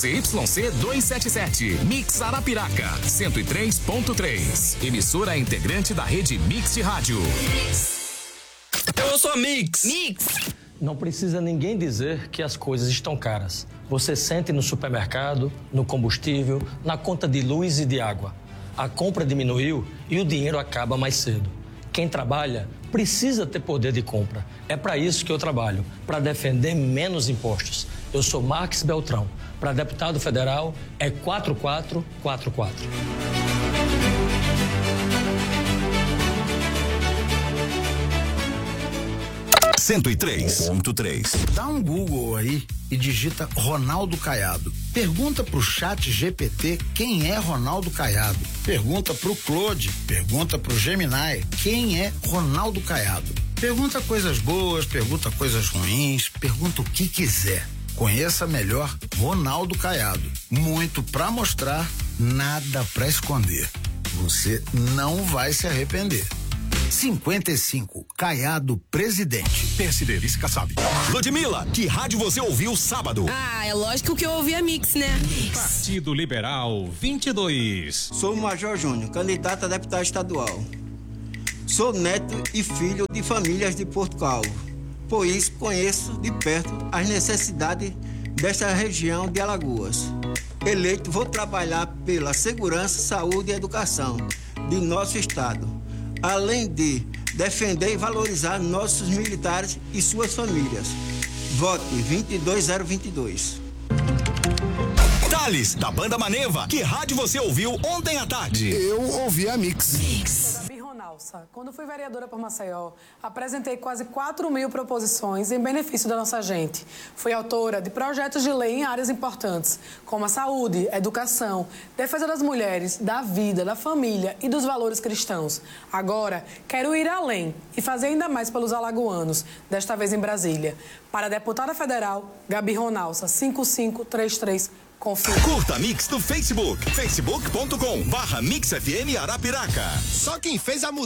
CYC 277, Mix Arapiraca, 103.3. Emissora integrante da rede Mix de rádio. Eu sou a Mix. Não precisa ninguém dizer que as coisas estão caras. Você sente no supermercado, no combustível, na conta de luz e de água. A compra diminuiu e o dinheiro acaba mais cedo. Quem trabalha precisa ter poder de compra. É para isso que eu trabalho, para defender menos impostos. Eu sou Marques Beltrão. Para deputado federal é 4444. 103.3. Dá um Google aí e digita Ronaldo Caiado. Pergunta pro Chat GPT quem é Ronaldo Caiado. Pergunta pro Claude, pergunta pro Gemini quem é Ronaldo Caiado. Pergunta coisas boas, pergunta coisas ruins, pergunta o que quiser. Conheça melhor Ronaldo Caiado. Muito pra mostrar, nada pra esconder. Você não vai se arrepender. 55, Caiado presidente. PSD Visca sabe. Ludmilla, que rádio você ouviu sábado? Ah, é lógico que eu ouvi a Mix, né? Partido Liberal 22. Sou o Major Júnior, candidato a deputado estadual. Sou neto e filho de famílias de Porto Calvo. Por isso, conheço de perto as necessidades desta região de Alagoas. Eleito, vou trabalhar pela segurança, saúde e educação de nosso estado, além de defender e valorizar nossos militares e suas famílias. Vote 22022. Thales, da Banda Maneva, que rádio você ouviu ontem à tarde? Eu ouvi a Mix. Quando fui vereadora por Maceió, apresentei quase 4.000 proposições em benefício da nossa gente. Fui autora de projetos de lei em áreas importantes, como a saúde, a educação, defesa das mulheres, da vida, da família e dos valores cristãos. Agora, quero ir além e fazer ainda mais pelos alagoanos, desta vez em Brasília. Para a deputada federal, Gabi Ronalça, 5533. Confira. Curta a Mix no Facebook, facebook.com/MixFM Arapiraca. Só quem fez a